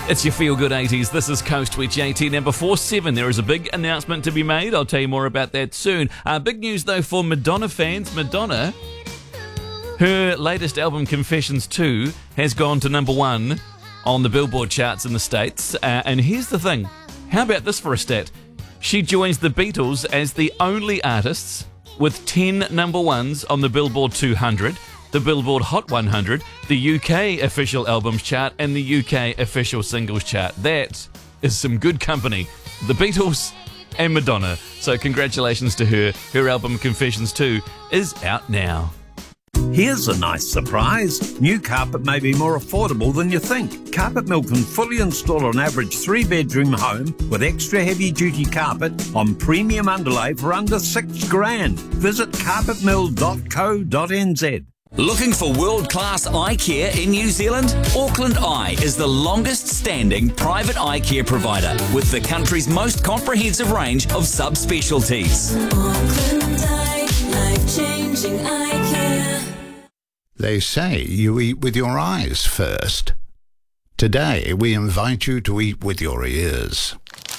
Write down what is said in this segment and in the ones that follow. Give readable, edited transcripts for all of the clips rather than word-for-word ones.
It's your Feel Good 80s. This is Coast 2018, number 47. There is a big announcement to be made. I'll tell you more about that soon. Big news, though, for Madonna fans. Madonna, her latest album, Confessions 2, has gone to number 1 on the Billboard charts in the States. And here's the thing. How about this for a stat? She joins the Beatles as the only artists with 10 number 1s on the Billboard 200, the Billboard Hot 100, the UK official albums chart, and the UK official singles chart. That is some good company. The Beatles and Madonna. So congratulations to her. Her album Confessions 2 is out now. Here's a nice surprise. New carpet may be more affordable than you think. Carpet Mill can fully install an average 3-bedroom home with extra heavy-duty carpet on premium underlay for under $6,000. Visit carpetmill.co.nz. Looking for world-class eye care in New Zealand? Auckland Eye is the longest-standing private eye care provider with the country's most comprehensive range of subspecialties. Auckland Eye, life-changing eye care. They say you eat with your eyes first. Today, we invite you to eat with your ears.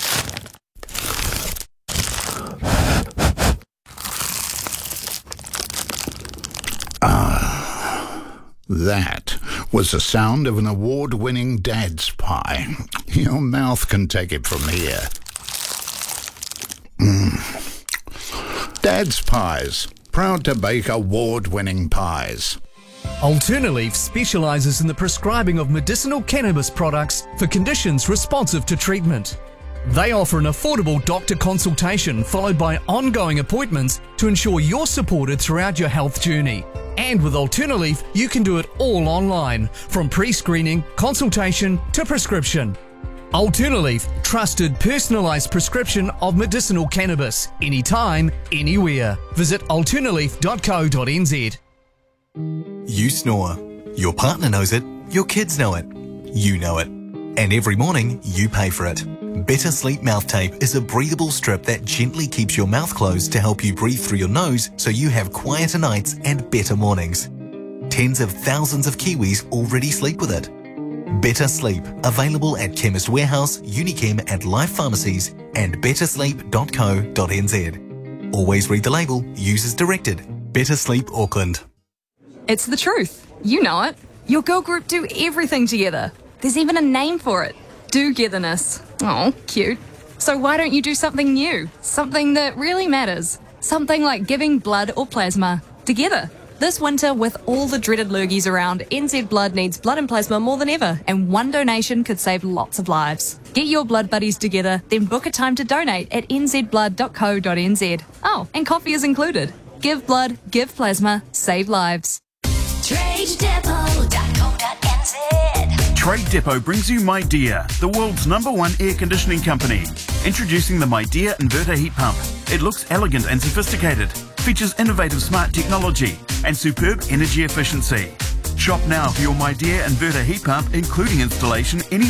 That was the sound of an award-winning Dad's Pie. Your mouth can take it from here. Dad's Pies, proud to bake award-winning pies. Alternaleaf specialises in the prescribing of medicinal cannabis products for conditions responsive to treatment. They offer an affordable doctor consultation followed by ongoing appointments to ensure you're supported throughout your health journey. And with Alternaleaf, you can do it all online, from pre-screening, consultation to prescription. Alternaleaf, trusted personalised prescription of medicinal cannabis, anytime, anywhere. Visit alternaleaf.co.nz. You snore. Your partner knows it. Your kids know it. You know it. And every morning, you pay for it. Better Sleep Mouth Tape is a breathable strip that gently keeps your mouth closed to help you breathe through your nose so you have quieter nights and better mornings. Tens of thousands of Kiwis already sleep with it. Better Sleep, available at Chemist Warehouse, Unichem and Life Pharmacies and bettersleep.co.nz. Always read the label, use as directed. Better Sleep Auckland. It's the truth. You know it. Your girl group do everything together. There's even a name for it. Do-getherness. Oh, cute. So why don't you do something new? Something that really matters. Something like giving blood or plasma together. This winter, with all the dreaded lurgies around, NZ Blood needs blood and plasma more than ever, and one donation could save lots of lives. Get your blood buddies together, then book a time to donate at nzblood.co.nz. Oh, and coffee is included. Give blood, give plasma, save lives. TradeDepot.co.nz. Trade Depot brings you MyDear, the world's #1 air conditioning company. Introducing the MyDear inverter heat pump. It looks elegant and sophisticated, features innovative smart technology and superb energy efficiency. Shop now for your MyDear inverter heat pump, including installation anywhere.